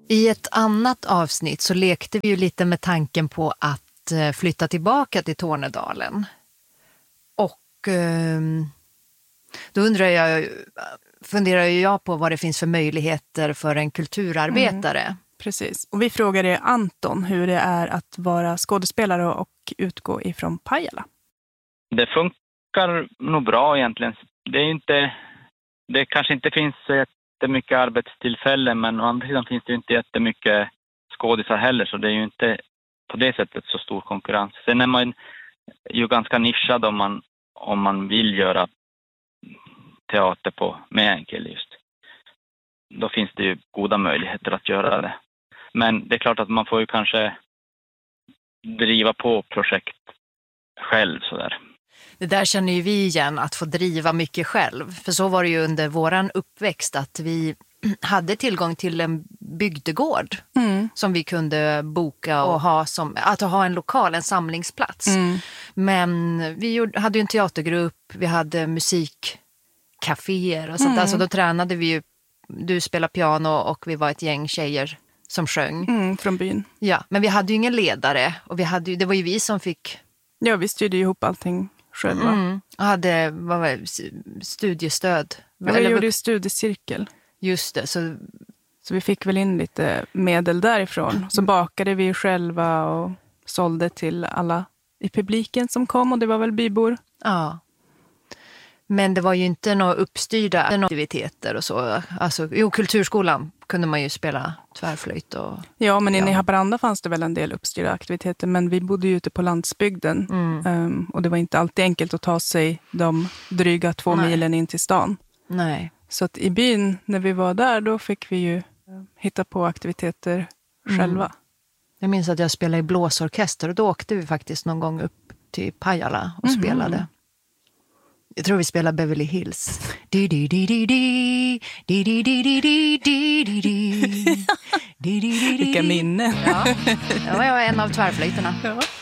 I ett annat avsnitt så lekte vi ju lite med tanken på att flytta tillbaka till Tornedalen. Och då funderar jag på vad det finns för möjligheter för en kulturarbetare. Precis. Och vi frågade Anton hur det är att vara skådespelare och utgå ifrån Pajala. Det funkar nog bra egentligen. Det kanske inte finns jättemycket arbetstillfällen, men å andra sidan finns det ju inte jättemycket skådisar heller, så det är ju inte på det sättet så stor konkurrens. Sen är man ju ganska nischad om man vill göra teater på meänkieli just. Då finns det ju goda möjligheter att göra det. Men det är klart att man får ju kanske driva på projekt själv sådär. Det där känner ju vi igen, att få driva mycket själv. För så var det ju under våran uppväxt, att vi hade tillgång till en bygdegård som vi kunde boka och ha en lokal, en samlingsplats. Men vi hade ju en teatergrupp, vi hade musikkaféer och sånt där. Så då tränade vi ju, du spelade piano och vi var ett gäng tjejer som sjöng. Från byn. Ja, men vi hade ju ingen ledare och det var ju vi som fick... Ja, vi styrde ihop allting själva. Och hade studiestöd. Vi gjorde ju studiecirkel. Just det. Så vi fick väl in lite medel därifrån. Så bakade vi själva och sålde till alla i publiken som kom. Och det var väl bybor. Ja. Men det var ju inte några uppstyrda aktiviteter och så. Alltså, kulturskolan kunde man ju spela tvärflöjt. Ja, men inne i Haparanda fanns det väl en del uppstyrda aktiviteter. Men vi bodde ju ute på landsbygden. Och det var inte alltid enkelt att ta sig de dryga 2 milen in till stan. Nej. Så att i byn, när vi var där, då fick vi ju hitta på aktiviteter själva. Jag minns att jag spelade i blåsorkester och då åkte vi faktiskt någon gång upp till Pajala och spelade. Jag tror vi spelar Beverly Hills. Vilka minnen. Ja, det var en av tvärflöjterna. Ja.